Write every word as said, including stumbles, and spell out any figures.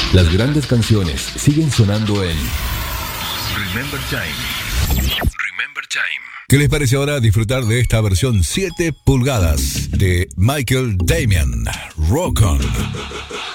Las grandes canciones siguen sonando en Remember Time. Remember Time. ¿Qué les parece ahora disfrutar de esta versión siete pulgadas de Michael Damian? Rock On.